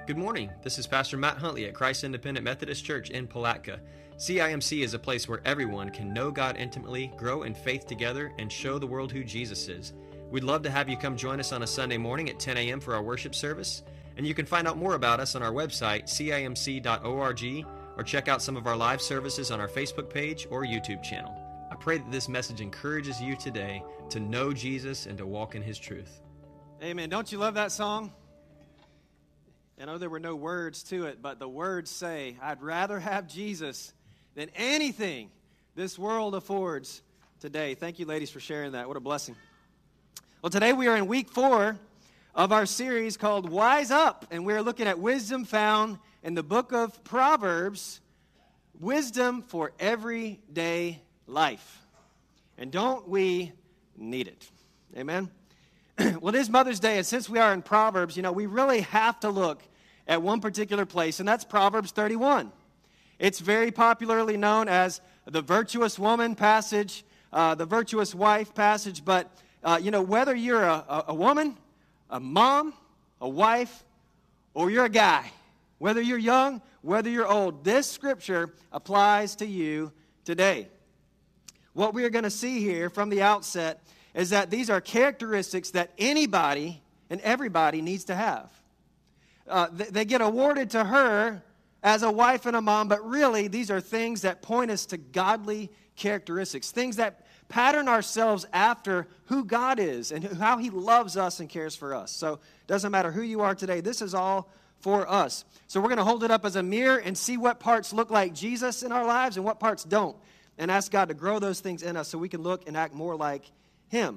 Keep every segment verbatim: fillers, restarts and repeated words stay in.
Good morning. This is Pastor Matt Huntley at Christ Independent Methodist Church in Palatka. C I M C is a place where everyone can know God intimately, grow in faith together, and show the world who Jesus is. We'd love to have you come join us on a Sunday morning at ten a.m. for our worship service, and you can find out more about us on our website, C I M C dot org, or check out some of our live services on our Facebook page or YouTube channel. I pray that this message encourages you today to know Jesus and to walk in His truth. Amen. Don't you love that song? I know there were no words to it, but the words say, I'd rather have Jesus than anything this world affords today. Thank you, ladies, for sharing that. What a blessing. Well, today we are in week four of our series called Wise Up, and we're looking at wisdom found in the book of Proverbs, wisdom for everyday life. And don't we need it? Amen? Well, it is Mother's Day, and since we are in Proverbs, you know, we really have to look at one particular place, and that's Proverbs thirty-one. It's very popularly known as the virtuous woman passage, uh, the virtuous wife passage, but, uh, you know, whether you're a, a, a woman, a mom, a wife, or you're a guy, whether you're young, whether you're old, this scripture applies to you today. What we are going to see here from the outset is that these are characteristics that anybody and everybody needs to have. Uh, they, they get awarded to her as a wife and a mom, but really these are things that point us to godly characteristics, things that pattern ourselves after who God is and how He loves us and cares for us. So it doesn't matter who you are today, this is all for us. So we're going to hold it up as a mirror and see what parts look like Jesus in our lives and what parts don't, and ask God to grow those things in us so we can look and act more like Him.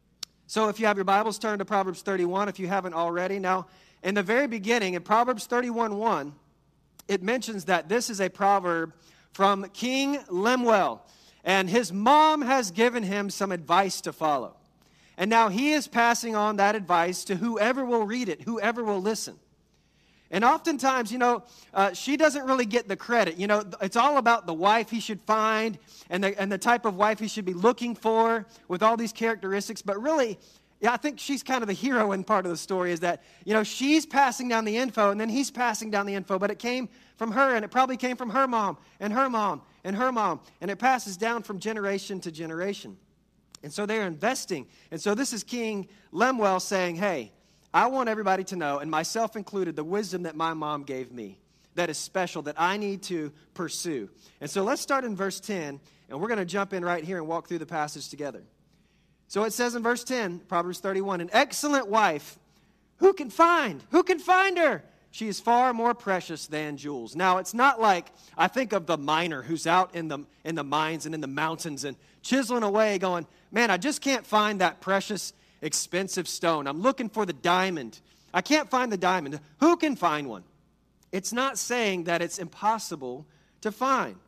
So if you have your Bibles, turn to Proverbs thirty-one if you haven't already. Now, in the very beginning, in Proverbs thirty-one one, it mentions that this is a proverb from King Lemuel, and his mom has given him some advice to follow. And now he is passing on that advice to whoever will read it, whoever will listen. And oftentimes, you know, uh, she doesn't really get the credit. You know, it's all about the wife he should find and the, and the type of wife he should be looking for with all these characteristics. But really, yeah, I think she's kind of the hero in part of the story is that, you know, she's passing down the info and then he's passing down the info. But it came from her and it probably came from her mom and her mom and her mom. And it passes down from generation to generation. And so they're investing. And so this is King Lemuel saying, hey, I want everybody to know, and myself included, the wisdom that my mom gave me that is special, that I need to pursue. And so let's start in verse ten, and we're going to jump in right here and walk through the passage together. So it says in verse ten, Proverbs thirty-one, an excellent wife, who can find? Who can find her? She is far more precious than jewels. Now, it's not like I think of the miner who's out in the, in the mines and in the mountains and chiseling away going, man, I just can't find that precious expensive stone. I'm looking for the diamond. I can't find the diamond. Who can find one? It's not saying that it's impossible to find.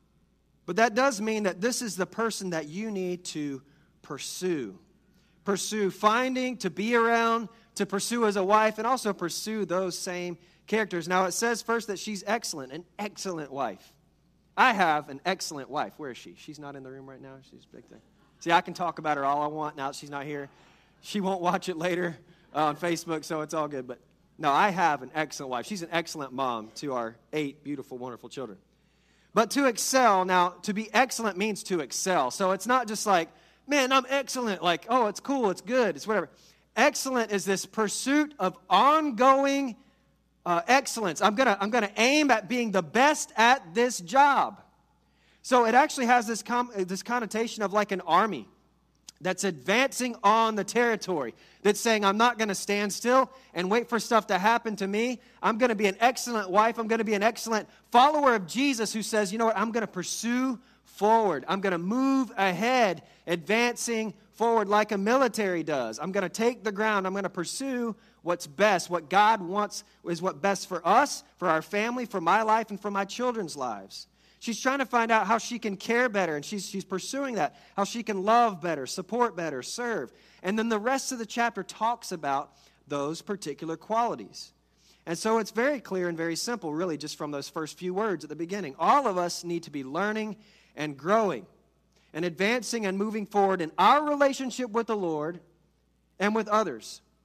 But that does mean that this is the person that you need to pursue. Pursue finding, to be around, to pursue as a wife, and also pursue those same characters. Now, it says first that she's excellent, an excellent wife. I have an excellent wife. Where is she? She's not in the room right now. She's big thing. See, I can talk about her all I want now that she's not here. She won't watch it later uh, on Facebook, so it's all good. But no, I have an excellent wife. She's an excellent mom to our eight beautiful, wonderful children. But to excel, now, to be excellent means to excel. So it's not just like, man, I'm excellent. Like, oh, it's cool, it's good, it's whatever. Excellent is this pursuit of ongoing uh, excellence. I'm gonna, I'm gonna aim at being the best at this job. So it actually has this com- this connotation of like an army that's advancing on the territory, that's saying, I'm not going to stand still and wait for stuff to happen to me. I'm going to be an excellent wife. I'm going to be an excellent follower of Jesus who says, you know what, I'm going to pursue forward. I'm going to move ahead, advancing forward like a military does. I'm going to take the ground. I'm going to pursue what's best. What God wants is what's best for us, for our family, for my life, and for my children's lives. She's trying to find out how she can care better, and she's, she's pursuing that, how she can love better, support better, serve. And then the rest of the chapter talks about those particular qualities. And so it's very clear and very simple, really, just from those first few words at the beginning. All of us need to be learning and growing and advancing and moving forward in our relationship with the Lord and with others.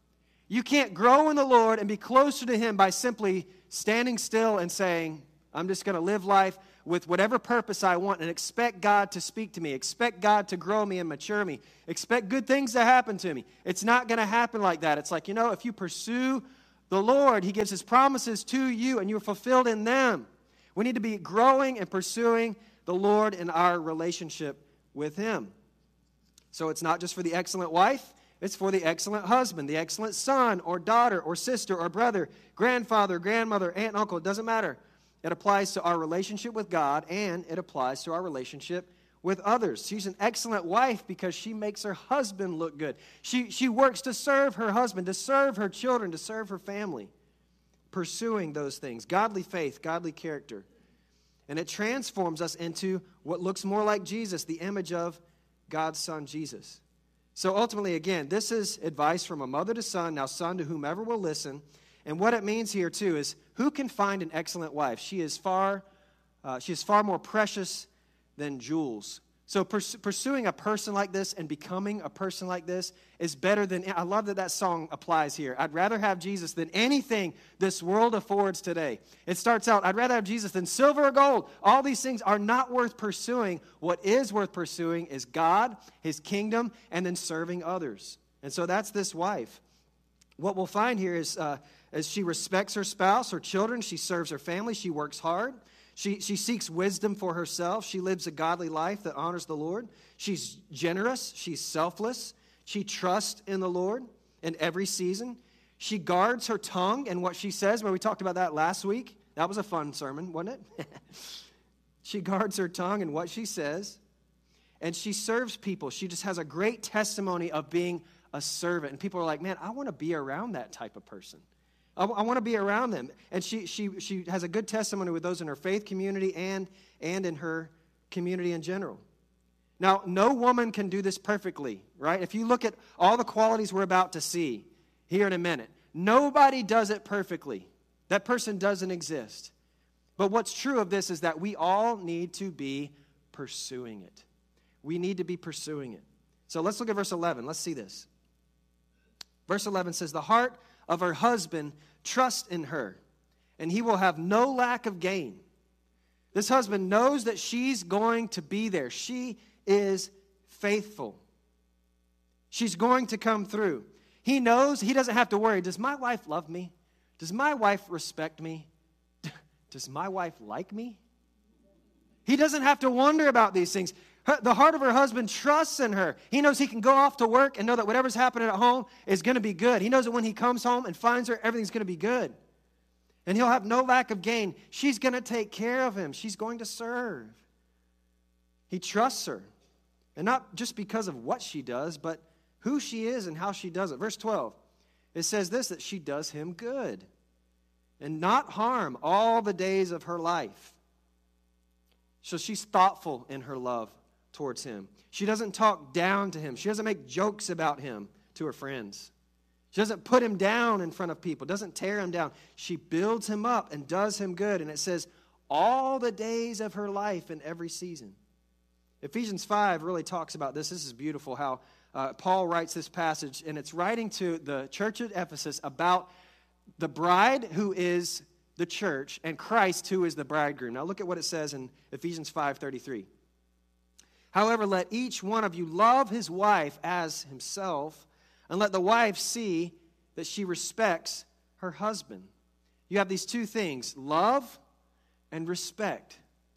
You can't grow in the Lord and be closer to Him by simply standing still and saying, I'm just going to live life with whatever purpose I want and expect God to speak to me, expect God to grow me and mature me, expect good things to happen to me. It's not going to happen like that. It's like, you know, if you pursue the Lord, He gives His promises to you and you're fulfilled in them. We need to be growing and pursuing the Lord in our relationship with Him. So it's not just for the excellent wife, it's for the excellent husband, the excellent son or daughter or sister or brother, grandfather, grandmother, aunt, uncle. It doesn't matter. It applies to our relationship with God, and it applies to our relationship with others. She's an excellent wife because she makes her husband look good. She, she works to serve her husband, to serve her children, to serve her family, pursuing those things. Godly faith, godly character. And it transforms us into what looks more like Jesus, the image of God's Son, Jesus. So ultimately, again, this is advice from a mother to son, now son to whomever will listen. And what it means here, too, is who can find an excellent wife? She is far, uh, she is far more precious than jewels. So pers- pursuing a person like this and becoming a person like this is better than, I love that that song applies here. I'd rather have Jesus than anything this world affords today. It starts out, I'd rather have Jesus than silver or gold. All these things are not worth pursuing. What is worth pursuing is God, His kingdom, and then serving others. And so that's this wife. What we'll find here is uh, as she respects her spouse, her children, she serves her family, she works hard. She, she seeks wisdom for herself. She lives a godly life that honors the Lord. She's generous. She's selfless. She trusts in the Lord in every season. She guards her tongue and what she says. Well, we talked about that last week. That was a fun sermon, wasn't it? She guards her tongue and what she says. And she serves people. She just has a great testimony of being a servant. And people are like, man, I want to be around that type of person. I, I want to be around them. And she she she has a good testimony with those in her faith community and, and in her community in general. Now, no woman can do this perfectly, right? If you look at all the qualities we're about to see here in a minute, nobody does it perfectly. That person doesn't exist. But what's true of this is that we all need to be pursuing it. We need to be pursuing it. So let's look at verse eleven. Let's see this. Verse eleven says, the heart of her husband trusts in her, and he will have no lack of gain. This husband knows that she's going to be there. She is faithful. She's going to come through. He knows he doesn't have to worry. Does my wife love me? Does my wife respect me? Does my wife like me? He doesn't have to wonder about these things. Her, the heart of her husband trusts in her. He knows he can go off to work and know that whatever's happening at home is going to be good. He knows that when he comes home and finds her, everything's going to be good. And he'll have no lack of gain. She's going to take care of him. She's going to serve. He trusts her. And not just because of what she does, but who she is and how she does it. Verse twelve, it says this, that she does him good and not harm all the days of her life. So she's thoughtful in her love towards him. She doesn't talk down to him. She doesn't make jokes about him to her friends. She doesn't put him down in front of people, doesn't tear him down. She builds him up and does him good. And it says, all the days of her life in every season. Ephesians five really talks about this. This is beautiful how uh, Paul writes this passage, and it's writing to the church at Ephesus about the bride who is the church and Christ who is the bridegroom. Now look at what it says in Ephesians five thirty-three. However, let each one of you love his wife as himself, and let the wife see that she respects her husband. You have these two things, love and respect.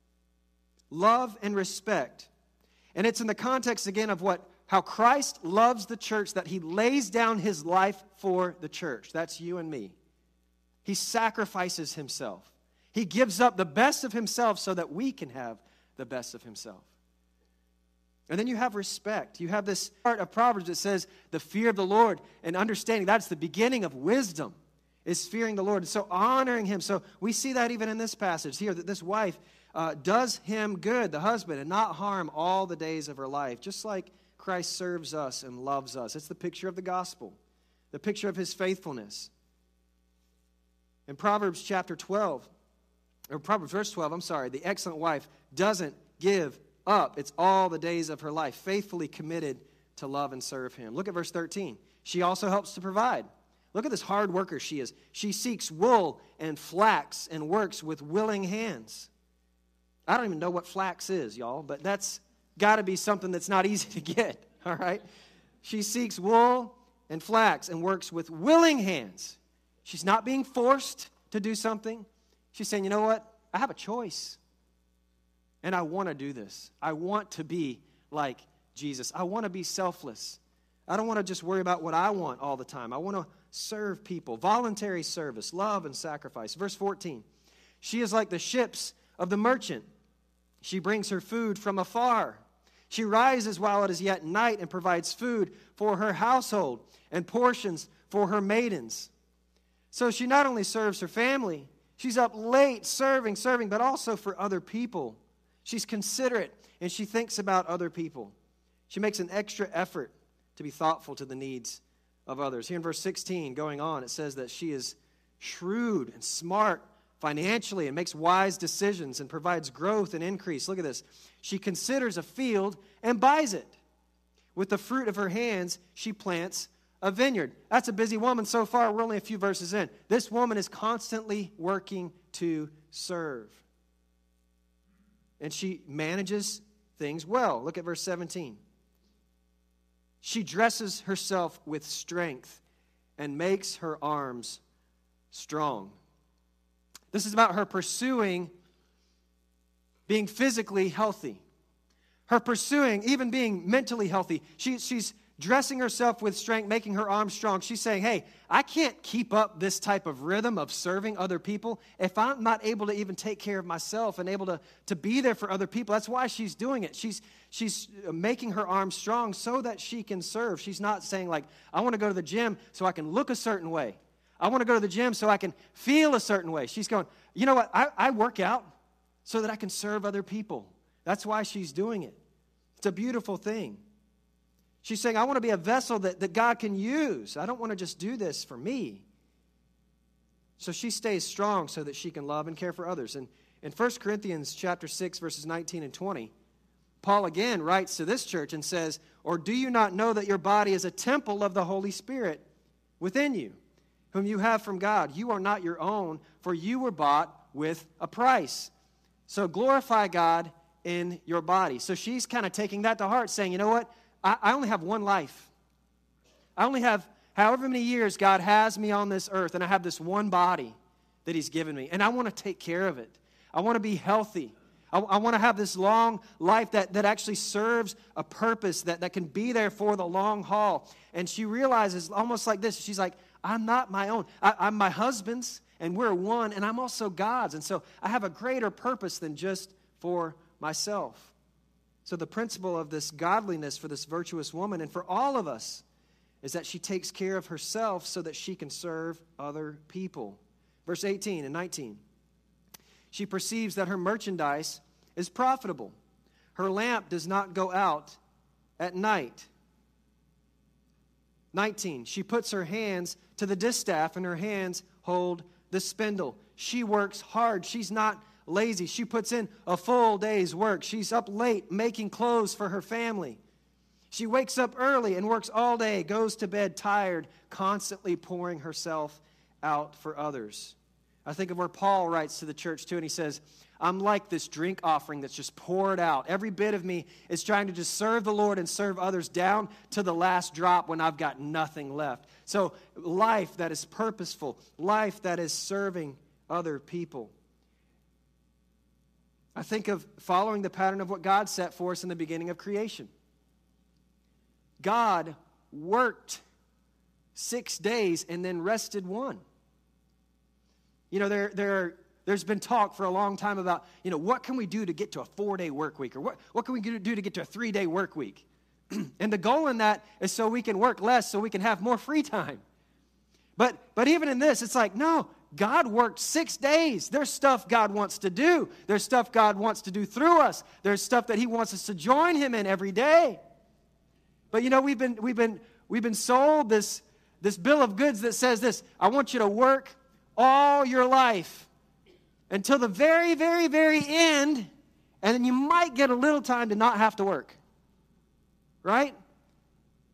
Love and respect. And it's in the context, again, of what how Christ loves the church, that he lays down his life for the church. That's you and me. He sacrifices himself. He gives up the best of himself so that we can have the best of himself. And then you have respect. You have this part of Proverbs that says the fear of the Lord and understanding. That's the beginning of wisdom, is fearing the Lord. And so honoring him. So we see that even in this passage here, that this wife uh, does him good, the husband, and not harm all the days of her life, just like Christ serves us and loves us. It's the picture of the gospel, the picture of his faithfulness. In Proverbs chapter twelve, or Proverbs verse twelve, I'm sorry, the excellent wife doesn't give up. It's all the days of her life, faithfully committed to love and serve him. Look at verse thirteen. She also helps to provide. Look at this hard worker she is. She seeks wool and flax and works with willing hands. I don't even know what flax is, y'all, but that's got to be something that's not easy to get, all right? She seeks wool and flax and works with willing hands. She's not being forced to do something. She's saying, you know what? I have a choice, and I want to do this. I want to be like Jesus. I want to be selfless. I don't want to just worry about what I want all the time. I want to serve people. Voluntary service, love, and sacrifice. Verse fourteen, she is like the ships of the merchant. She brings her food from afar. She rises while it is yet night and provides food for her household and portions for her maidens. So she not only serves her family, she's up late serving, serving, but also for other people. She's considerate, and she thinks about other people. She makes an extra effort to be thoughtful to the needs of others. Here in verse sixteen, going on, it says that she is shrewd and smart financially and makes wise decisions and provides growth and increase. Look at this. She considers a field and buys it. With the fruit of her hands, she plants a vineyard. That's a busy woman so far. We're only a few verses in. This woman is constantly working to serve. And she manages things well. Look at verse seventeen. She dresses herself with strength and makes her arms strong. This is about her pursuing being physically healthy. Her pursuing even being mentally healthy. She, she's dressing herself with strength, making her arms strong. She's saying, hey, I can't keep up this type of rhythm of serving other people if I'm not able to even take care of myself and able to, to be there for other people. That's why she's doing it. She's, she's making her arms strong so that she can serve. She's not saying like, I want to go to the gym so I can look a certain way. I want to go to the gym so I can feel a certain way. She's going, you know what, I, I work out so that I can serve other people. That's why she's doing it. It's a beautiful thing. She's saying, I want to be a vessel that, that God can use. I don't want to just do this for me. So she stays strong so that she can love and care for others. And in First Corinthians chapter six, verses nineteen and twenty, Paul again writes to this church and says, or do you not know that your body is a temple of the Holy Spirit within you, whom you have from God? You are not your own, for you were bought with a price. So glorify God in your body. So she's kind of taking that to heart, saying, you know what? I, I only have one life. I only have however many years God has me on this earth, and I have this one body that He's given me, and I want to take care of it. I want to be healthy. I, I want to have this long life that, that actually serves a purpose, that, that can be there for the long haul. And she realizes almost like this. She's like, I'm not my own. I, I'm my husband's, and we're one, and I'm also God's. And so I have a greater purpose than just for myself. So the principle of this godliness for this virtuous woman and for all of us is that she takes care of herself so that she can serve other people. Verse eighteen and nineteen. She perceives that her merchandise is profitable. Her lamp does not go out at night. nineteen. She puts her hands to the distaff, and her hands hold the spindle. She works hard. She's not lazy. She puts in a full day's work. She's up late making clothes for her family. She wakes up early and works all day, goes to bed tired, constantly pouring herself out for others. I think of where Paul writes to the church too, and he says, I'm like this drink offering that's just poured out. Every bit of me is trying to just serve the Lord and serve others down to the last drop when I've got nothing left. So life that is purposeful, life that is serving other people. I think of following the pattern of what God set for us in the beginning of creation. God worked six days and then rested one. You know, there, there, there's been talk for a long time about, you know, what can we do to get to a four-day work week? Or what, what can we do to get to a three-day work week? And the goal in that is so we can work less, so we can have more free time. But, but even in this, it's like, no, God worked six days. There's stuff God wants to do. There's stuff God wants to do through us. There's stuff that He wants us to join Him in every day. But you know, we've been we've been we've been sold this this bill of goods that says this: I want you to work all your life until the very, very, very end, and then you might get a little time to not have to work. Right?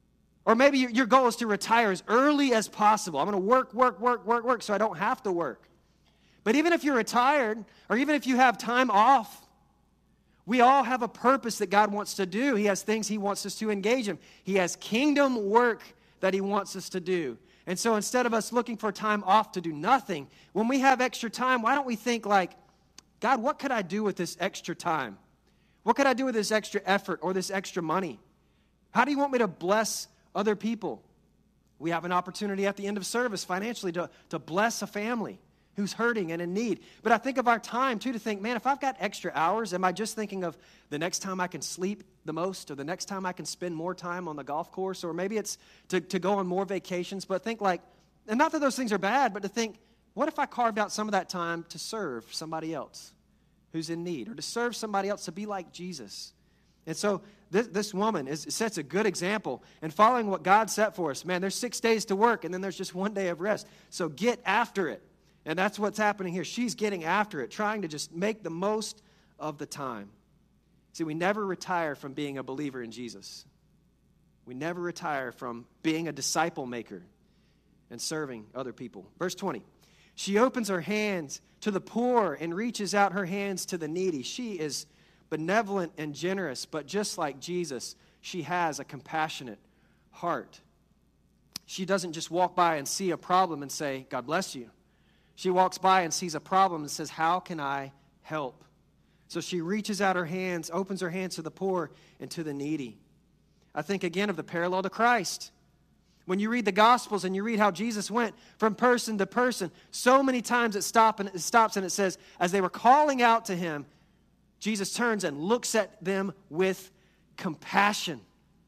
Or maybe your goal is to retire as early as possible. I'm going to work, work, work, work, work so I don't have to work. But even if you're retired, or even if you have time off, we all have a purpose that God wants to do. He has things He wants us to engage in. He has kingdom work that He wants us to do. And so instead of us looking for time off to do nothing, when we have extra time, why don't we think like, God, what could I do with this extra time? What could I do with this extra effort or this extra money? How do you want me to bless other people? We have an opportunity at the end of service financially to, to bless a family who's hurting and in need. But I think of our time, too, to think, man, if I've got extra hours, am I just thinking of the next time I can sleep the most, or the next time I can spend more time on the golf course, or maybe it's to, to go on more vacations, but think like, and not that those things are bad, but to think, what if I carved out some of that time to serve somebody else who's in need, or to serve somebody else, to be like Jesus? And so this, this woman is, sets a good example in following what God set for us. Man, there's six days to work, and then there's just one day of rest. So get after it. And that's what's happening here. She's getting after it, trying to just make the most of the time. See, we never retire from being a believer in Jesus. We never retire from being a disciple maker and serving other people. Verse twenty, she opens her hands to the poor and reaches out her hands to the needy. She is benevolent and generous, but just like Jesus, she has a compassionate heart. She doesn't just walk by and see a problem and say, God bless you. She walks by and sees a problem and says, how can I help? So she reaches out her hands, opens her hands to the poor and to the needy. I think again of the parallel to Christ. When you read the Gospels and you read how Jesus went from person to person, so many times it, stop and it stops and it says, as they were calling out to him, Jesus turns and looks at them with compassion.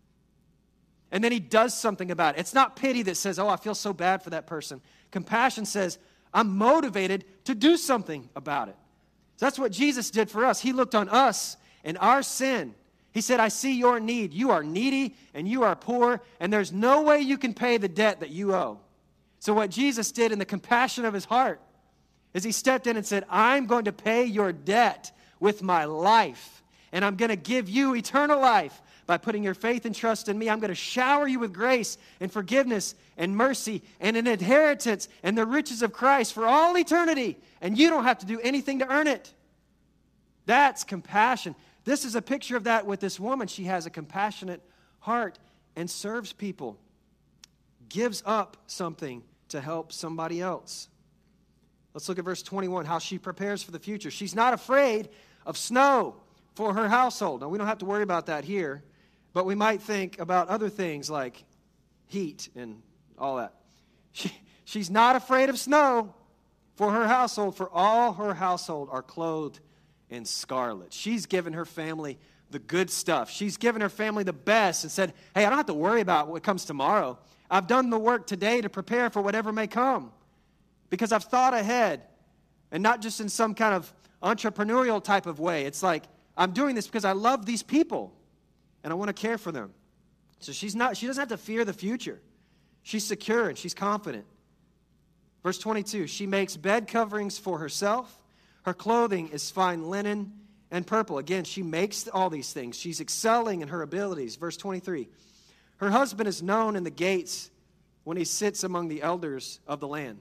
And then he does something about it. It's not pity that says, oh, I feel so bad for that person. Compassion says, I'm motivated to do something about it. So that's what Jesus did for us. He looked on us and our sin. He said, I see your need. You are needy and you are poor, and there's no way you can pay the debt that you owe. So what Jesus did in the compassion of his heart is he stepped in and said, I'm going to pay your debt with my life, and I'm going to give you eternal life by putting your faith and trust in me. I'm going to shower you with grace and forgiveness and mercy and an inheritance and the riches of Christ for all eternity, and you don't have to do anything to earn it. That's compassion. This is a picture of that with this woman. She has a compassionate heart and serves people, gives up something to help somebody else. Let's look at verse twenty-one, how she prepares for the future. She's not afraid of snow for her household. Now, we don't have to worry about that here, but we might think about other things like heat and all that. She, she's not afraid of snow for her household, for all her household are clothed in scarlet. She's given her family the good stuff. She's given her family the best and said, hey, I don't have to worry about what comes tomorrow. I've done the work today to prepare for whatever may come because I've thought ahead, and not just in some kind of entrepreneurial type of way. It's like, I'm doing this because I love these people and I want to care for them. So she's not, she doesn't have to fear the future. She's secure and she's confident. Verse twenty-two, she makes bed coverings for herself. Her clothing is fine linen and purple. Again, she makes all these things. She's excelling in her abilities. Verse twenty-three, her husband is known in the gates when he sits among the elders of the land.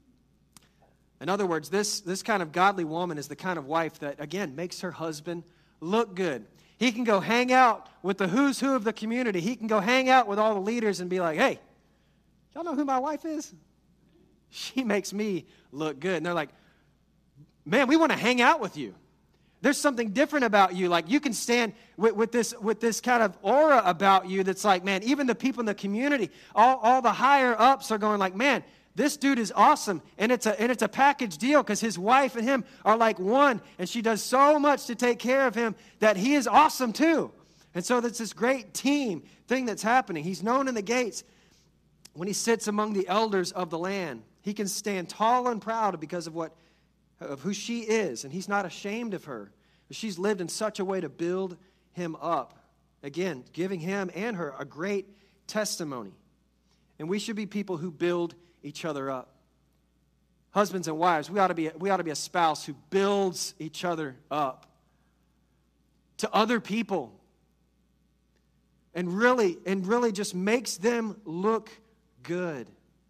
In other words, this, this kind of godly woman is the kind of wife that, again, makes her husband look good. He can go hang out with the who's who of the community. He can go hang out with all the leaders and be like, hey, y'all know who my wife is? She makes me look good. And they're like, man, we want to hang out with you. There's something different about you. Like, you can stand with, with this with this kind of aura about you that's like, man, even the people in the community, all, all the higher ups are going like, man, this dude is awesome. And it's a and it's a package deal because his wife and him are like one, and she does so much to take care of him that he is awesome too. And so there's this great team thing that's happening. He's known in the gates when he sits among the elders of the land. He can stand tall and proud because of what of who she is, and he's not ashamed of her. She's lived in such a way to build him up. Again, giving him and her a great testimony. And we should be people who build each other up. Husbands and wives, we ought to be, we ought to be a spouse who builds each other up to other people. and really, and really just makes them look good.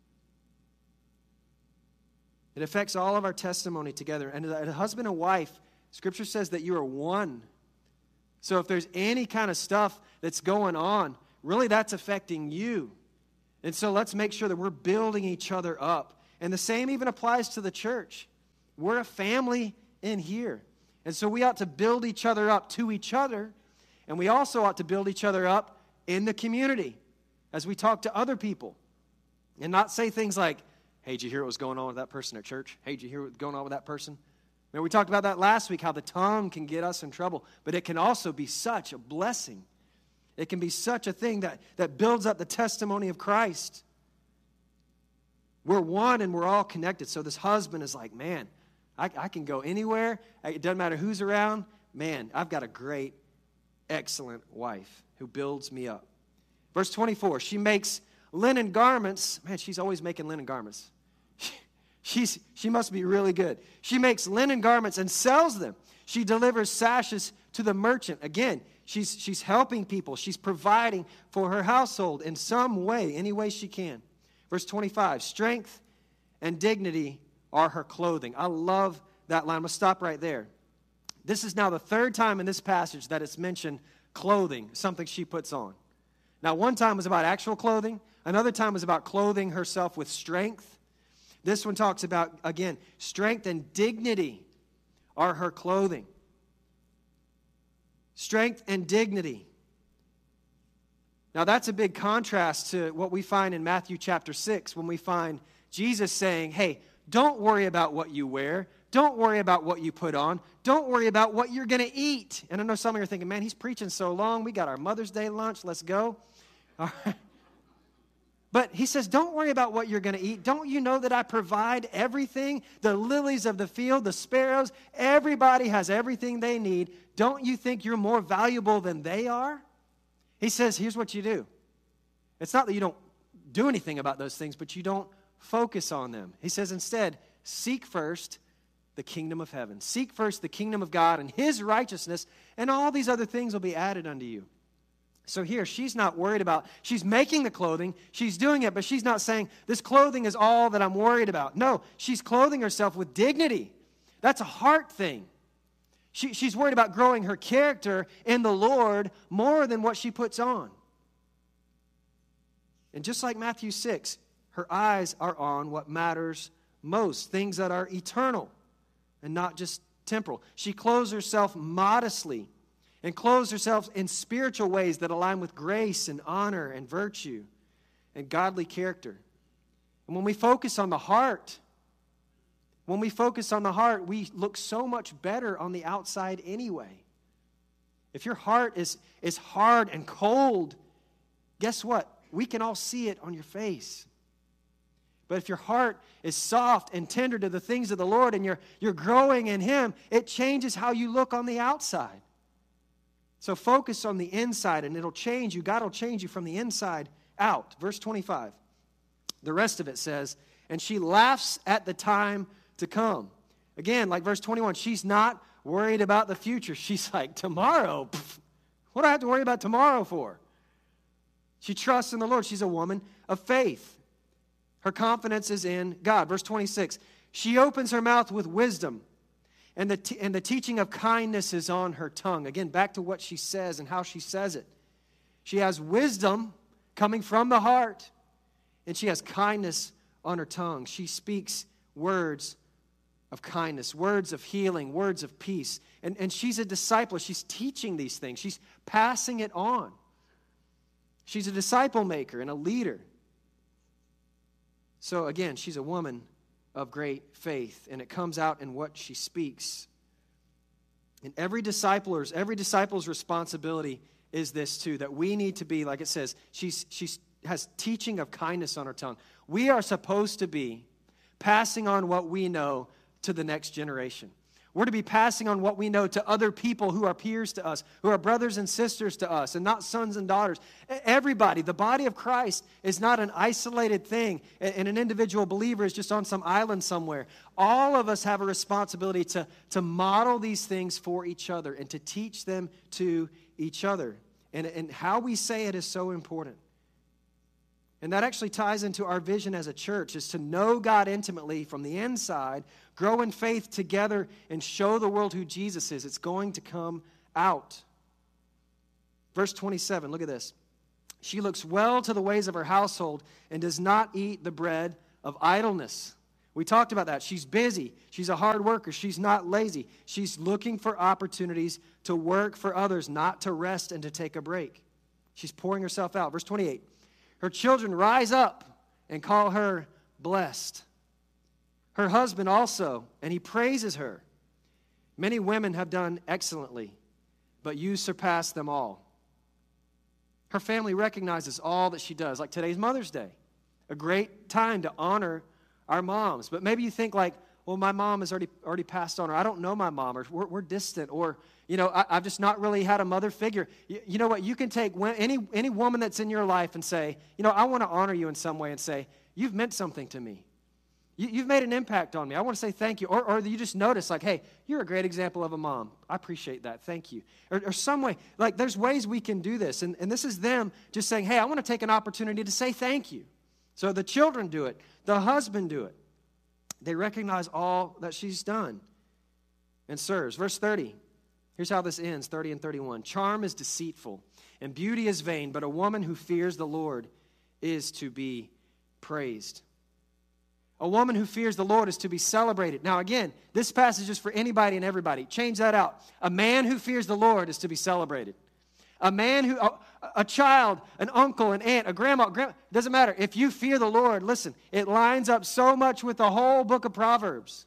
It affects all of our testimony together. And as a husband and wife, Scripture says that you are one. So if there's any kind of stuff that's going on, really that's affecting you. And so let's make sure that we're building each other up. And the same even applies to the church. We're a family in here. And so we ought to build each other up to each other. And we also ought to build each other up in the community as we talk to other people. And not say things like, hey, did you hear what was going on with that person at church? Hey, did you hear what was going on with that person? Now, we talked about that last week, how the tongue can get us in trouble. But it can also be such a blessing. It can be such a thing that, that builds up the testimony of Christ. We're one and we're all connected. So this husband is like, man, I, I can go anywhere. It doesn't matter who's around. Man, I've got a great, excellent wife who builds me up. Verse twenty-four, she makes linen garments. Man, she's always making linen garments. She's, she must be really good. She makes linen garments and sells them. She delivers sashes to the merchant. Again, she's, she's helping people. She's providing for her household in some way, any way she can. Verse twenty-five, strength and dignity are her clothing. I love that line. I'm going to stop right there. This is now the third time in this passage that it's mentioned clothing, something she puts on. Now, one time was about actual clothing. Another time was about clothing herself with strength. This one talks about, again, strength and dignity are her clothing. Strength and dignity. Now, that's a big contrast to what we find in Matthew chapter six when we find Jesus saying, hey, don't worry about what you wear. Don't worry about what you put on. Don't worry about what you're going to eat. And I know some of you are thinking, man, he's preaching so long. We got our Mother's Day lunch. Let's go. All right. But he says, don't worry about what you're going to eat. Don't you know that I provide everything? The lilies of the field, the sparrows, everybody has everything they need. Don't you think you're more valuable than they are? He says, here's what you do. It's not that you don't do anything about those things, but you don't focus on them. He says, instead, seek first the kingdom of heaven. Seek first the kingdom of God and his righteousness, and all these other things will be added unto you. So here, she's not worried about, she's making the clothing, she's doing it, but she's not saying, this clothing is all that I'm worried about. No, she's clothing herself with dignity. That's a heart thing. She, she's worried about growing her character in the Lord more than what she puts on. And just like Matthew six, her eyes are on what matters most, things that are eternal and not just temporal. She clothes herself modestly and clothes herself in spiritual ways that align with grace and honor and virtue and godly character. And when we focus on the heart, when we focus on the heart, we look so much better on the outside anyway. If your heart is, is hard and cold, guess what? We can all see it on your face. But if your heart is soft and tender to the things of the Lord and you're, you're growing in him, it changes how you look on the outside. So focus on the inside and it'll change you. God will change you from the inside out. Verse twenty-five. The rest of it says, and she laughs at the time to come. Again, like verse twenty-one, she's not worried about the future. She's like, tomorrow? Pff, what do I have to worry about tomorrow for? She trusts in the Lord. She's a woman of faith. Her confidence is in God. Verse twenty-six, she opens her mouth with wisdom. And the, t- and the teaching of kindness is on her tongue. Again, back to what she says and how she says it. She has wisdom coming from the heart, and she has kindness on her tongue. She speaks words of kindness, words of healing, words of peace. And, and she's a disciple. She's teaching these things. She's passing it on. She's a disciple maker and a leader. So again, she's a woman of great faith, and it comes out in what she speaks. And every discipler's, every disciple's responsibility is this too, that we need to be, like it says, she's, she's has teaching of kindness on her tongue. We are supposed to be passing on what we know to the next generation. We're to be passing on what we know to other people who are peers to us, who are brothers and sisters to us, and not sons and daughters. Everybody, the body of Christ is not an isolated thing, and an individual believer is just on some island somewhere. All of us have a responsibility to, to model these things for each other and to teach them to each other. And, and how we say it is so important. And that actually ties into our vision as a church, is to know God intimately from the inside, grow in faith together, and show the world who Jesus is. It's going to come out. Verse twenty-seven, look at this. She looks well to the ways of her household and does not eat the bread of idleness. We talked about that. She's busy. She's a hard worker. She's not lazy. She's looking for opportunities to work for others, not to rest and to take a break. She's pouring herself out. Verse twenty-eight. Her children rise up and call her blessed. Her husband also, and he praises her. Many women have done excellently, but you surpass them all. Her family recognizes all that she does, like today's Mother's Day. A great time to honor our moms. But maybe you think like, well, my mom has already already passed on, or I don't know my mom, or we're, we're distant, or, you know, I, I've just not really had a mother figure. You, you know what? You can take any, any woman that's in your life and say, you know, I want to honor you in some way and say, you've meant something to me. You, you've made an impact on me. I want to say thank you. Or, or you just notice, like, hey, you're a great example of a mom. I appreciate that. Thank you. Or, or some way, like, there's ways we can do this. And, and this is them just saying, hey, I want to take an opportunity to say thank you. So the children do it. The husband do it. They recognize all that she's done and serves. Verse thirty. Here's how this ends, thirty and thirty-one. Charm is deceitful, and beauty is vain, but a woman who fears the Lord is to be praised. A woman who fears the Lord is to be celebrated. Now again, this passage is for anybody and everybody. Change that out. A man who fears the Lord is to be celebrated. A man who, a, a child, an uncle, an aunt, a grandma, grandma, doesn't matter. If you fear the Lord, listen, it lines up so much with the whole book of Proverbs.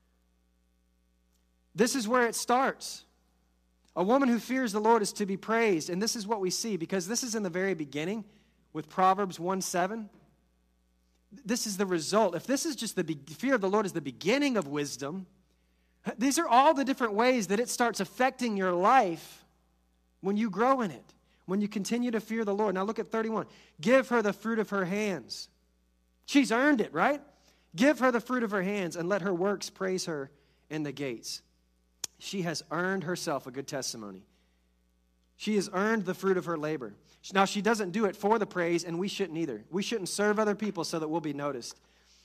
This is where it starts. A woman who fears the Lord is to be praised. And this is what we see, because this is in the very beginning with Proverbs one seven. This is the result. If this is just the be- fear of the Lord is the beginning of wisdom, these are all the different ways that it starts affecting your life when you grow in it, when you continue to fear the Lord. Now look at thirty-one. Give her the fruit of her hands. She's earned it, right? Give her the fruit of her hands and let her works praise her in the gates. She has earned herself a good testimony. She has earned the fruit of her labor. Now, she doesn't do it for the praise, and we shouldn't either. We shouldn't serve other people so that we'll be noticed.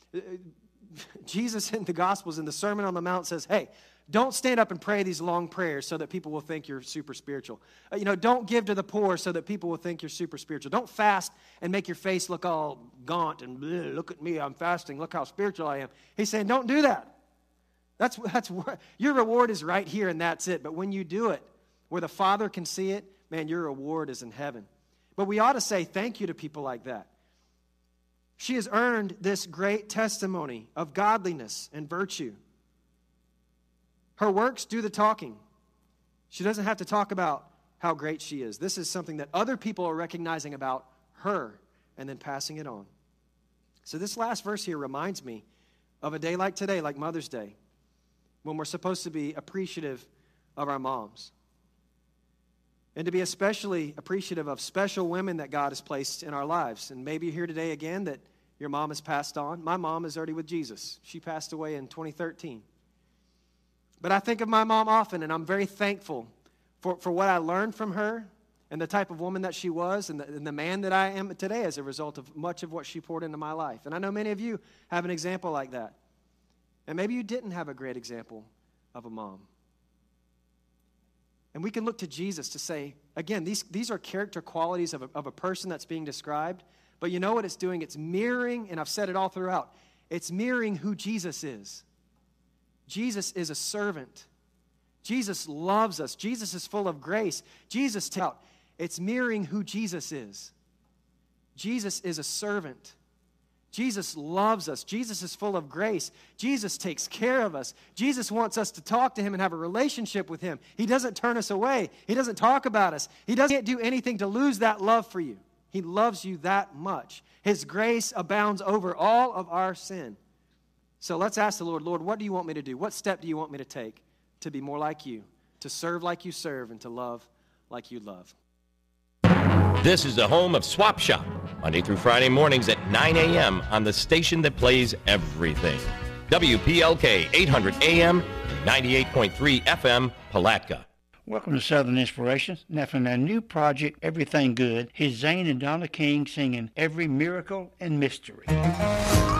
Jesus in the Gospels, in the Sermon on the Mount, says, hey, don't stand up and pray these long prayers so that people will think you're super spiritual. Uh, you know, don't give to the poor so that people will think you're super spiritual. Don't fast and make your face look all gaunt and look at me, I'm fasting, look how spiritual I am. He's saying, don't do that. That's, that's your reward is right here, and that's it. But when you do it, where the Father can see it, man, your reward is in heaven. But we ought to say thank you to people like that. She has earned this great testimony of godliness and virtue. Her works do the talking. She doesn't have to talk about how great she is. This is something that other people are recognizing about her and then passing it on. So this last verse here reminds me of a day like today, like Mother's Day, when we're supposed to be appreciative of our moms. And to be especially appreciative of special women that God has placed in our lives. And maybe you're here today again that your mom has passed on. My mom is already with Jesus. She passed away in twenty thirteen. But I think of my mom often, and I'm very thankful for, for what I learned from her and the type of woman that she was and the, and the man that I am today as a result of much of what she poured into my life. And I know many of you have an example like that. And maybe you didn't have a great example of a mom. And we can look to Jesus to say, again, these, these are character qualities of a, of a person that's being described. But you know what it's doing? It's mirroring, and I've said it all throughout, it's mirroring who Jesus is. Jesus is a servant. Jesus loves us. Jesus is full of grace. Jesus takes out. It's mirroring who Jesus is. Jesus is a servant. Jesus loves us. Jesus is full of grace. Jesus takes care of us. Jesus wants us to talk to him and have a relationship with him. He doesn't turn us away. He doesn't talk about us. He doesn't do anything to lose that love for you. He loves you that much. His grace abounds over all of our sin. So let's ask the Lord, Lord, what do you want me to do? What step do you want me to take to be more like you, to serve like you serve, and to love like you love? This is the home of Swap Shop, Monday through Friday mornings at nine a.m. on the station that plays everything. W P L K eight hundred A M and ninety-eight point three F M, Palatka. Welcome to Southern Inspirations. Now from their new project, Everything Good, here's Zane and Donna King singing Every Miracle and Mystery.